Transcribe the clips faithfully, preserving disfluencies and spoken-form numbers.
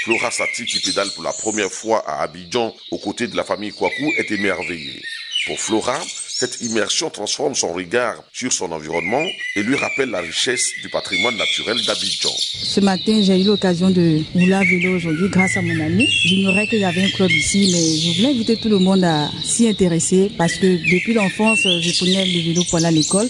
Flora Sati, qui pédale pour la première fois à Abidjan aux côtés de la famille Kouakou, est émerveillée. Pour Flora, cette immersion transforme son regard sur son environnement et lui rappelle la richesse du patrimoine naturel d'Abidjan. Ce matin, j'ai eu l'occasion de rouler à vélo aujourd'hui grâce à mon ami. J'ignorais qu'il y avait un club ici, mais je voulais inviter tout le monde à s'y intéresser parce que depuis l'enfance, je prenais le vélo pendant l'école.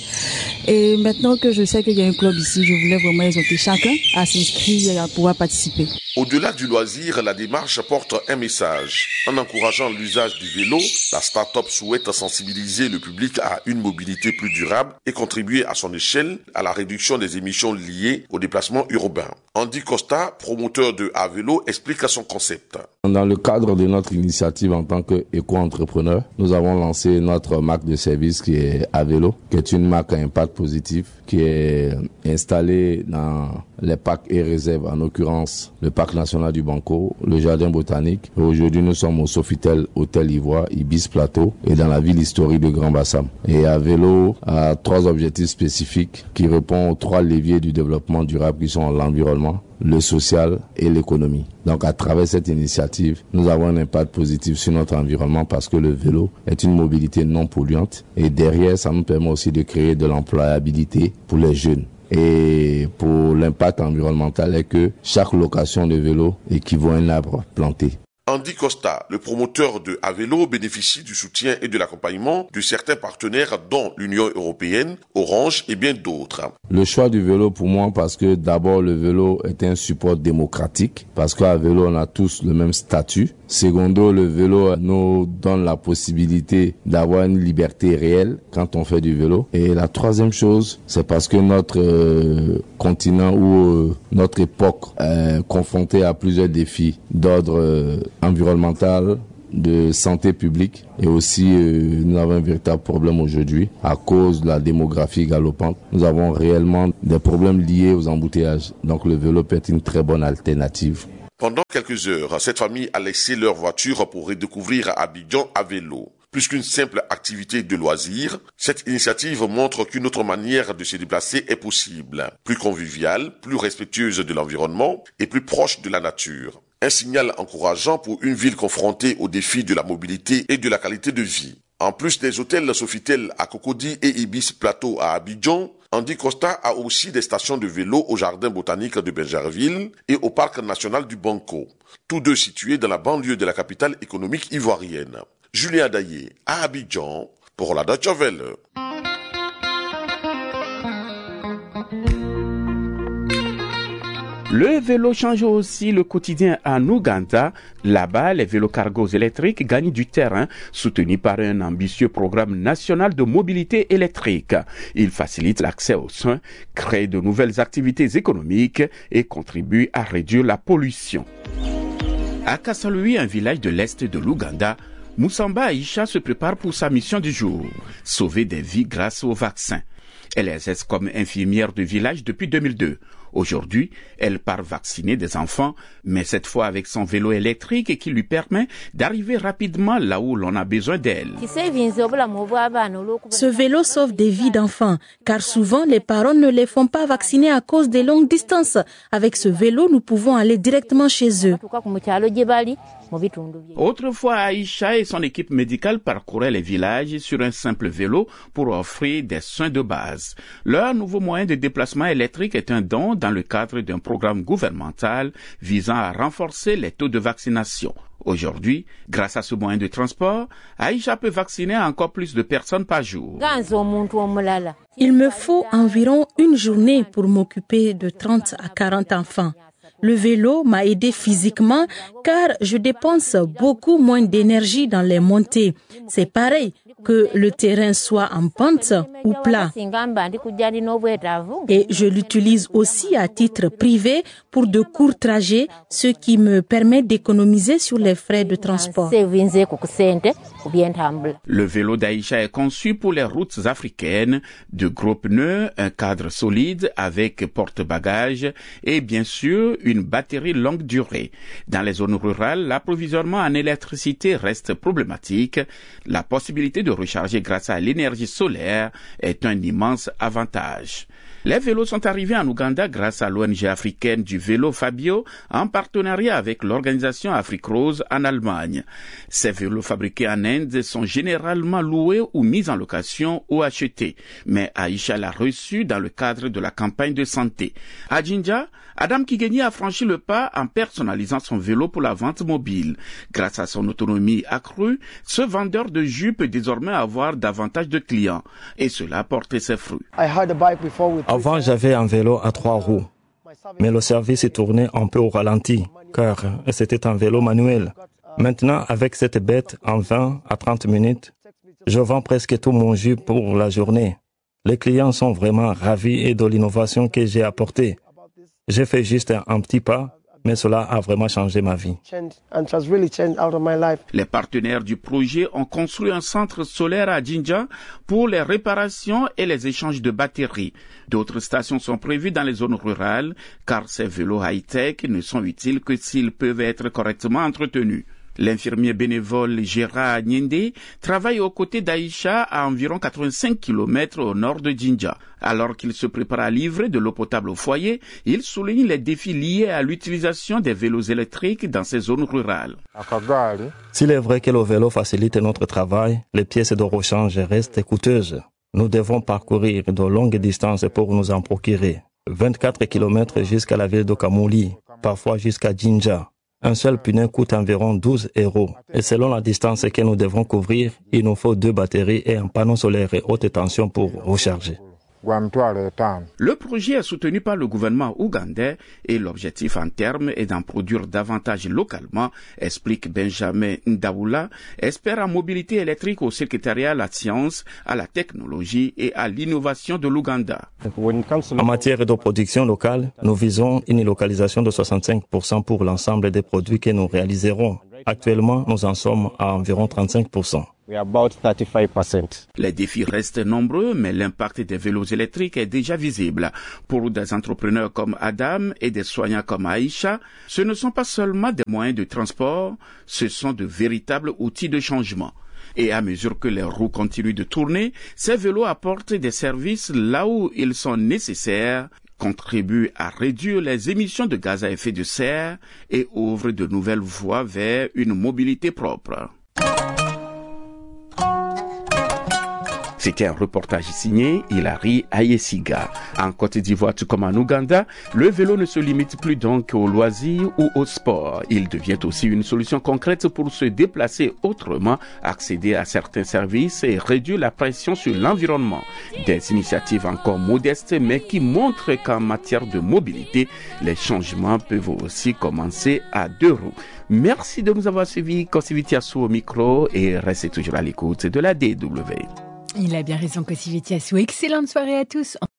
Et maintenant que je sais qu'il y a un club ici, je voulais vraiment exhorter chacun à s'inscrire et à pouvoir participer. Au-delà du loisir, la démarche porte un message. En encourageant l'usage du vélo, la start-up souhaite sensibiliser le public à une mobilité plus durable et contribuer à son échelle à la réduction des émissions liées au déplacement urbain. Andy Costa, promoteur de A-Vélo, explique son concept. Dans le cadre de notre initiative en tant qu'éco-entrepreneur, nous avons lancé notre marque de service qui est A-Vélo, qui est une marque à impact positif, qui est installée dans les parcs et réserves, en l'occurrence le parc national du Banco, le jardin botanique. Et aujourd'hui, nous sommes au Sofitel Hôtel Ivoire, Ibis Plateau et dans la ville historique de Grand Bassam. Et A-Vélo a trois objectifs spécifiques qui répondent aux trois leviers du développement durable qui sont l'environnement, le social et l'économie. Donc à travers cette initiative, nous avons un impact positif sur notre environnement parce que le vélo est une mobilité non polluante et derrière, ça nous permet aussi de créer de l'employabilité pour les jeunes. Et pour l'impact environnemental est que chaque location de vélo équivaut à un arbre planté. Andy Costa, le promoteur de A-Vélo, bénéficie du soutien et de l'accompagnement de certains partenaires dont l'Union européenne, Orange et bien d'autres. Le choix du vélo pour moi parce que d'abord le vélo est un support démocratique parce qu'à vélo on a tous le même statut. Secondo, le vélo nous donne la possibilité d'avoir une liberté réelle quand on fait du vélo. Et la troisième chose, c'est parce que notre euh, continent ou euh, notre époque est confrontée à plusieurs défis d'ordre euh, environnemental, de santé publique et aussi euh, nous avons un véritable problème aujourd'hui à cause de la démographie galopante. Nous avons réellement des problèmes liés aux embouteillages. Donc le vélo peut être une très bonne alternative. Pendant quelques heures, cette famille a laissé leur voiture pour redécouvrir Abidjan à vélo. Plus qu'une simple activité de loisir, cette initiative montre qu'une autre manière de se déplacer est possible, plus conviviale, plus respectueuse de l'environnement et plus proche de la nature. Un signal encourageant pour une ville confrontée aux défis de la mobilité et de la qualité de vie. En plus des hôtels Sofitel à Cocody et Ibis Plateau à Abidjan, Andy Costa a aussi des stations de vélo au jardin botanique de Benjerville et au parc national du Banco, tous deux situés dans la banlieue de la capitale économique ivoirienne. Julien Daillé à Abidjan pour la Deutsche Welle. Le vélo change aussi le quotidien en Ouganda. Là-bas, les vélos cargos électriques gagnent du terrain, soutenus par un ambitieux programme national de mobilité électrique. Ils facilitent l'accès aux soins, créent de nouvelles activités économiques et contribuent à réduire la pollution. À Kasalui, un village de l'est de l'Ouganda, Moussamba Aïcha se prépare pour sa mission du jour, sauver des vies grâce au vaccin. Elle exerce comme infirmière de village depuis deux mille deux. Aujourd'hui, elle part vacciner des enfants, mais cette fois avec son vélo électrique qui lui permet d'arriver rapidement là où l'on a besoin d'elle. Ce vélo sauve des vies d'enfants, car souvent les parents ne les font pas vacciner à cause des longues distances. Avec ce vélo, nous pouvons aller directement chez eux. Autrefois, Aïcha et son équipe médicale parcouraient les villages sur un simple vélo pour offrir des soins de base. Leur nouveau moyen de déplacement électrique est un don dans le cadre d'un programme gouvernemental visant à renforcer les taux de vaccination. Aujourd'hui, grâce à ce moyen de transport, Aïcha peut vacciner encore plus de personnes par jour. Il me faut environ une journée pour m'occuper de trente à quarante enfants. Le vélo m'a aidé physiquement car je dépense beaucoup moins d'énergie dans les montées. C'est pareil que le terrain soit en pente ou plat. Et je l'utilise aussi à titre privé pour de courts trajets, ce qui me permet d'économiser sur les frais de transport. Le vélo d'Aïcha est conçu pour les routes africaines, de gros pneus, un cadre solide avec porte-bagages et bien sûr une batterie longue durée. Dans les zones rurales, l'approvisionnement en électricité reste problématique. La possibilité de recharger grâce à l'énergie solaire est un immense avantage. Les vélos sont arrivés en Ouganda grâce à l'O N G africaine du vélo Fabio en partenariat avec l'organisation Afrique Rose en Allemagne. Ces vélos fabriqués en Inde sont généralement loués ou mis en location ou achetés. Mais Aïcha l'a reçu dans le cadre de la campagne de santé. À Jinja, Adam Kigeni a franchi le pas en personnalisant son vélo pour la vente mobile. Grâce à son autonomie accrue, ce vendeur de jus peut désormais avoir davantage de clients. Et cela a porté ses fruits. Avant, j'avais un vélo à trois roues. Mais le service est tourné un peu au ralenti, car c'était un vélo manuel. Maintenant, avec cette bête, en vingt à trente minutes, je vends presque tout mon jus pour la journée. Les clients sont vraiment ravis et de l'innovation que j'ai apportée. J'ai fait juste un, un petit pas, mais cela a vraiment changé ma vie. Les partenaires du projet ont construit un centre solaire à Jinja pour les réparations et les échanges de batteries. D'autres stations sont prévues dans les zones rurales, car ces vélos high-tech ne sont utiles que s'ils peuvent être correctement entretenus. L'infirmier bénévole Gérard Nyende travaille aux côtés d'Aïcha à environ quatre-vingt-cinq kilomètres au nord de Jinja. Alors qu'il se prépare à livrer de l'eau potable au foyer, il souligne les défis liés à l'utilisation des vélos électriques dans ces zones rurales. S'il est vrai que le vélo facilite notre travail, les pièces de rechange restent coûteuses. Nous devons parcourir de longues distances pour nous en procurer. vingt-quatre kilomètres jusqu'à la ville de Kamuli, parfois jusqu'à Jinja. Un seul pneu coûte environ douze euros. Et selon la distance que nous devons couvrir, il nous faut deux batteries et un panneau solaire et haute tension pour recharger. Le projet est soutenu par le gouvernement ougandais et l'objectif en terme est d'en produire davantage localement, explique Benjamin Ndaoula, expert en mobilité électrique au secrétariat à la science, à la technologie et à l'innovation de l'Ouganda. En matière de production locale, nous visons une localisation de soixante-cinq pour cent pour l'ensemble des produits que nous réaliserons. Actuellement, nous en sommes à environ trente-cinq pour cent. Les défis restent nombreux, mais l'impact des vélos électriques est déjà visible. Pour des entrepreneurs comme Adam et des soignants comme Aïcha, ce ne sont pas seulement des moyens de transport, ce sont de véritables outils de changement. Et à mesure que les roues continuent de tourner, ces vélos apportent des services là où ils sont nécessaires, contribuent à réduire les émissions de gaz à effet de serre et ouvrent de nouvelles voies vers une mobilité propre. C'était un reportage signé Hilary Ayesiga. En Côte d'Ivoire, tout comme en Ouganda, le vélo ne se limite plus donc aux loisirs ou au sport. Il devient aussi une solution concrète pour se déplacer autrement, accéder à certains services et réduire la pression sur l'environnement. Des initiatives encore modestes, mais qui montrent qu'en matière de mobilité, les changements peuvent aussi commencer à deux roues. Merci de nous avoir suivis. Kosivitiasu au micro et restez toujours à l'écoute de la D W. Il a bien raison, Kosivitiasu. Excellente soirée à tous.